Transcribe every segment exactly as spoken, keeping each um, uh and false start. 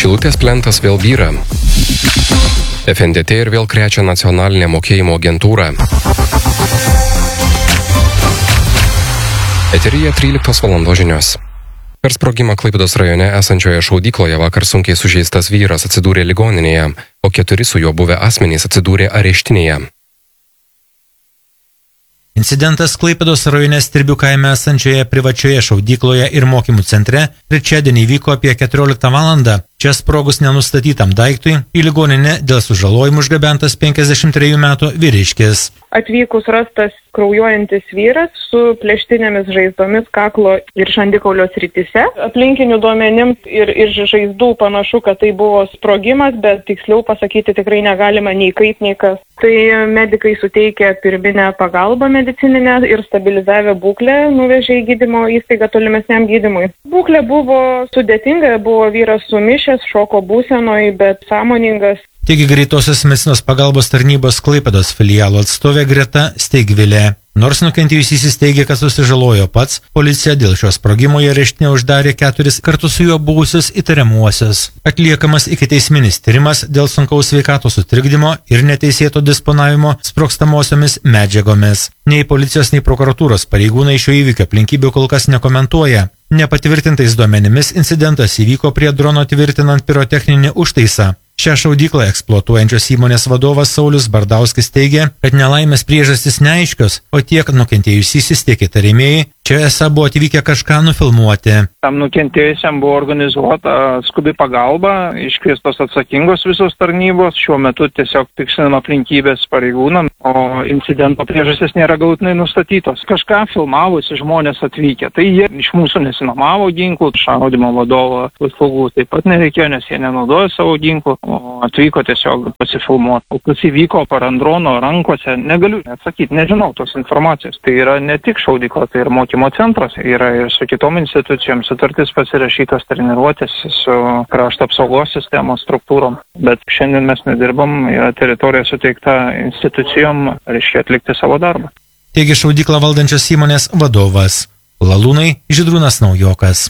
Šilutės plentas vėl byra. F N T T ir vėl krečia nacionalinė mokėjimo agentūra. Eteryje tryliktos valandos žinios. Per sprogimą Klaipėdos rajone esančioje šaudykloje vakar sunkiai sužeistas vyras atsidūrė ligoninėje, o keturi su juo buvę asmenys atsidūrė areštinėje. Incidentas Klaipėdos rajone Stirbių kaime esančioje privačioje šaudykloje ir mokymų centre trečiadienį vyko apie keturioliktą valandą. Čia sprogus nenustatytam daiktui į ligoninę dėl sužalojimų užgabentas penkiasdešimt trejų metų vyriškis. Atvykus rastas kraujuojantis vyras su plėštinėmis žaizdomis kaklo ir žandikaulio srityse. Aplinkinių duomenim ir, ir žaizdų panašu, kad tai buvo sprogimas, bet tiksliau pasakyti tikrai negalima nei kaip, nei kas. Tai medikai suteikė pirminę pagalbą medicininę ir stabilizavę būklę nuvežė į gydymo įstaigą tolimesniam gydymui. Būklė buvo sudėtinga, buvo vyras sumišęs, šoko būsenoj, bet sąmoningas. Taigi greitosios medicinos pagalbos tarnybos Klaipėdos filialo atstovė Greta Steigvilė. Nors nukentėjusysis teigia, kad susižalojo pats, policija dėl šio sprogimo į areštinę uždarė keturis kartu su juo buvusius įtariamuosius. Atliekamas ikiteisminis tyrimas dėl sunkaus sveikatos sutrikdymo ir neteisėto disponavimo sprogstamosiomis medžiagomis. Nei policijos, nei prokuratūros pareigūnai šio įvykio aplinkybių kol kas nekomentuoja. Nepatvirtintais duomenimis incidentas įvyko prie drono tvirtinant pirotechninį užtaisą. Šią šaudyklą eksploatuojančios įmonės vadovas Saulius Bardauskis teigia, kad nelaimės priežastys neaiškios, o tiek nukentėjusysis, tiek įtariamieji čia esą buvo atvykę kažką nufilmuoti. Tam nukentėjusiam buvo organizuota skubi pagalba, iškviestos atsakingos visos tarnybos, šiuo metu tiesiog tikslinama aplinkybės pareigūnam, o incidento priežastys nėra galutinai nustatytos. Kažką filmavusi žmonės atvykę, tai jie iš mūsų nesinomavo ginklų, šaudymo vadovo paslaugų taip pat nereikėjo, nes jie nenaudojo savo ginklų, o atvyko tiesiog pasifilmuoti. O kas įvyko parandrono rankose, negaliu atsakyti, nežinau tos informacijos. Tai yra ne tik šaudykla, tai ir mokymo centras, yra ir su kitom institucijom sutartis pasirašytas treniruotės su krašto apsaugos sistemos struktūrom. Bet šiandien mes nedirbam, yra teritorija suteikta institucijom, reiškia atlikti savo darbą. Taigi šaudyklą valdančios įmonės vadovas. Lalūnai Žydrūnas Naujokas.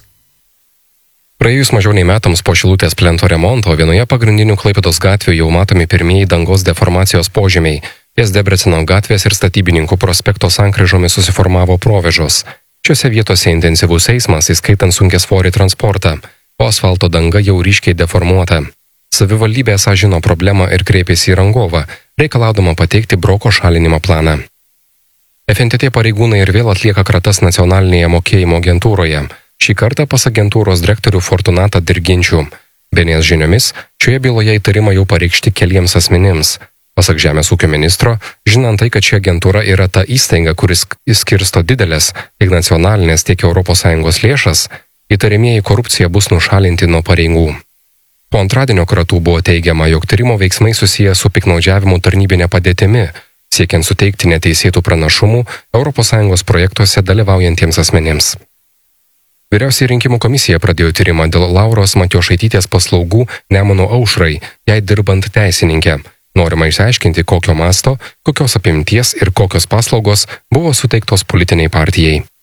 Praėjus mažiau nei metams po Šilutės plento remonto vienoje pagrindinių Klaipėdos gatvių jau matomi pirmieji dangos deformacijos požymiai. Ties Debreceno gatvės ir Statybininkų prospekto sankryžomis susiformavo provėžos. Šiose vietose intensyvus eismas, įskaitant sunkiasvorį transportą, o asfalto danga jau ryškiai deformuota. Savivaldybė esą žino problemą ir kreipėsi į rangovą, reikalaudama pateikti broko šalinimo planą. F N T T pareigūnai ir vėl atlieka kratas nacionalinėje mokėjimo agentūroje. Šį kartą pas agentūros direktorių Fortunatą Dirginčių. Bėnės žiniomis, šioje byloje įtarimą jau pareikšti keliems asmenims. Pasak Žemės ūkio ministro, žinant tai, kad ši agentūra yra ta įstaiga, kuris skirsto didelės tiek nacionalinės, tiek Europos Sąjungos lėšas, įtarimieji korupcija bus nušalinti nuo pareigų. Po antradienio kratų buvo teigiama, jog tyrimo veiksmai susiję su piknaudžiavimu tarnybinė padėtimi, siekiant suteikti neteisėtų pranašumų Europos Sąjungos projektuose dalyvaujantiems asmenėms. Vyriausioji rinkimų komisija pradėjo tyrimą dėl Lauros Matjošaitytės paslaugų Nemuno aušrai, jai dirbant teisininkę. Norima išsiaiškinti, kokio masto, kokios apimties ir kokios paslaugos buvo suteiktos politiniai partijai.